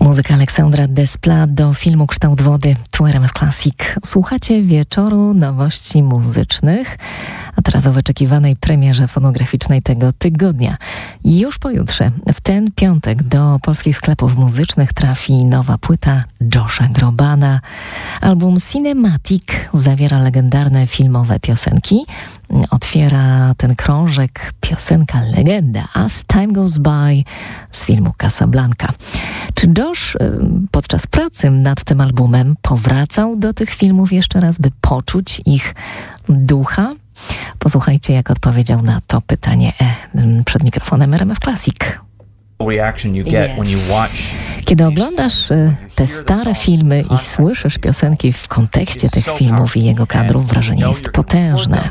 Muzyka Aleksandra Desplat do filmu Kształt wody, tu RMF Classic. Słuchacie wieczoru nowości muzycznych, a teraz o wyczekiwanej premierze fonograficznej tego tygodnia. Już pojutrze, w ten piątek, do polskich sklepów muzycznych trafi nowa płyta Josha Grobana. Album Cinematic zawiera legendarne filmowe piosenki. Otwiera ten krążek piosenka legenda As Time Goes By z filmu Casablanca. Czy Josh podczas pracy nad tym albumem powracał do tych filmów jeszcze raz, by poczuć ich ducha? Posłuchajcie, jak odpowiedział na to pytanie przed mikrofonem RMF Classic. Kiedy oglądasz te stare filmy i słyszysz piosenki w kontekście tych filmów i jego kadrów, wrażenie jest potężne.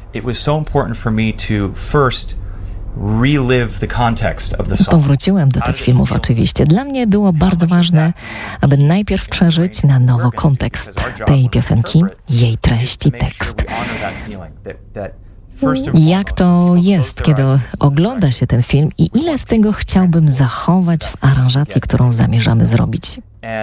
Powróciłem do tych filmów oczywiście. Dla mnie było bardzo ważne, aby najpierw przeżyć na nowo kontekst tej piosenki, jej treść i tekst. Jak to jest, kiedy ogląda się ten film i ile z tego chciałbym zachować w aranżacji, którą zamierzamy zrobić.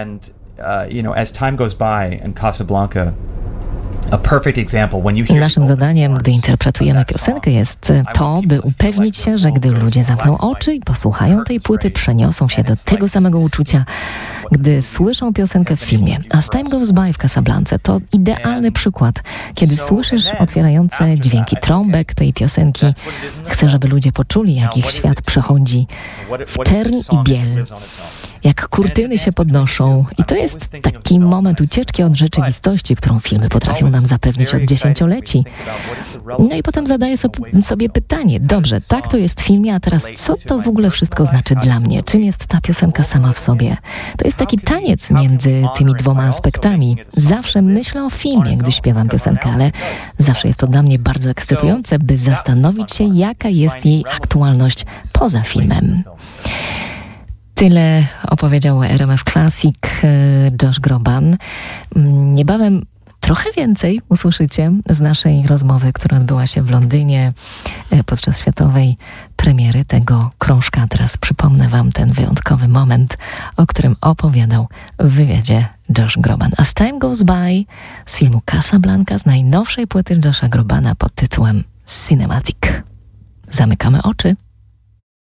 Naszym zadaniem, gdy interpretujemy piosenkę, jest to, by upewnić się, że gdy ludzie zamkną oczy i posłuchają tej płyty, przeniosą się do tego samego uczucia, gdy słyszą piosenkę w filmie. As Time Goes By w Casablance to idealny przykład. Kiedy słyszysz otwierające dźwięki trąbek tej piosenki, chcę, żeby ludzie poczuli, jak ich świat przechodzi w czerń i biel, jak kurtyny się podnoszą. I to jest taki moment ucieczki od rzeczywistości, którą filmy potrafią nam zapewnić od dziesięcioleci. No i potem zadaję sobie pytanie, dobrze, tak to jest w filmie, a teraz co to w ogóle wszystko znaczy dla mnie? Czym jest ta piosenka sama w sobie? To jest taki taniec między tymi dwoma aspektami. Zawsze myślę o filmie, gdy śpiewam piosenkę, ale zawsze jest to dla mnie bardzo ekscytujące, by zastanowić się, jaka jest jej aktualność poza filmem. Tyle opowiedział RMF Classic Josh Groban. Niebawem trochę więcej usłyszycie z naszej rozmowy, która odbyła się w Londynie podczas światowej premiery tego krążka. Teraz przypomnę wam ten wyjątkowy moment, o którym opowiadał w wywiadzie Josh Groban. As Time Goes By z filmu Casablanca, z najnowszej płyty Josha Grobana pod tytułem Cinematic. Zamykamy oczy.